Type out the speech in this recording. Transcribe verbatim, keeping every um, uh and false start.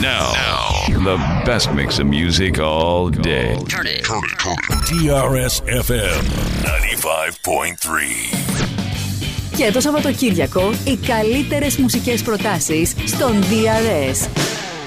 Now, now, the best mix of music all day. Turn it. Turn it. Turn it. T R S F M ninety-five point three. Και το Σαββατοκύριακο οι καλύτερες μουσικές προτάσεις στον ντι αρ ες.